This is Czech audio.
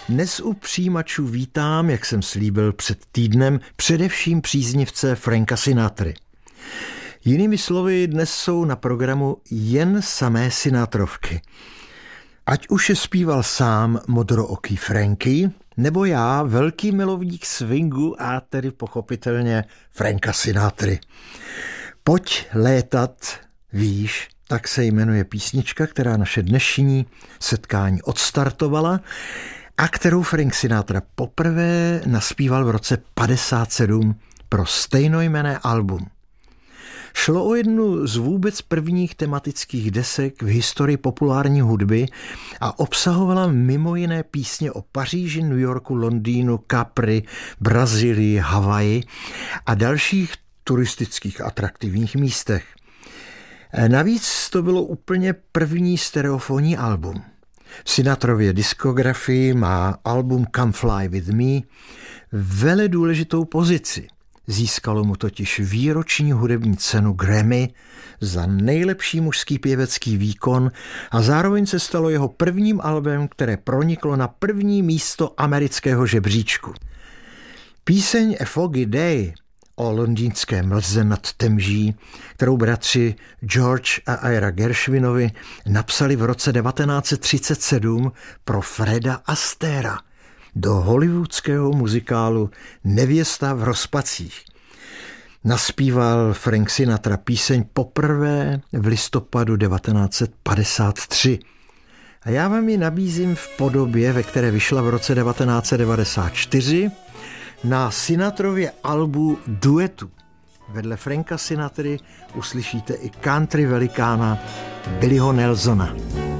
Dnes u přijímačů vítám, jak jsem slíbil před týdnem, především příznivce Franka Sinatry. Jinými slovy, dnes jsou na programu jen samé Sinatrovky. Ať už je zpíval sám modrooký Franky, nebo já, velký milovník swingu a tedy pochopitelně Franka Sinatry. Pojď létat, víš, tak se jmenuje písnička, která naše dnešní setkání odstartovala a kterou Frank Sinatra poprvé naspíval v roce 1957 pro stejnojmenné album. Šlo o jednu z vůbec prvních tematických desek v historii populární hudby a obsahovala mimo jiné písně o Paříži, New Yorku, Londýnu, Capri, Brazílii, Havaji a dalších turistických atraktivních místech. Navíc to bylo úplně první stereofonní album. V Sinatrově diskografii má album Come Fly With Me vele důležitou pozici. Získalo mu totiž výroční hudební cenu Grammy za nejlepší mužský pěvecký výkon a zároveň se stalo jeho prvním albem, které proniklo na první místo amerického žebříčku. Píseň A Foggy Day o londýnské mlze nad Temží, kterou bratři George a Ira Gershwinovi napsali v roce 1937 pro Freda Astéra do hollywoodského muzikálu Nevěsta v rozpacích. Naspíval Frank Sinatra píseň poprvé v listopadu 1953. A já vám ji nabízím v podobě, ve které vyšla v roce 1994 na Sinatrově albu Duetu. Vedle Franka Sinatry uslyšíte i country velikána Billyho Nelsona.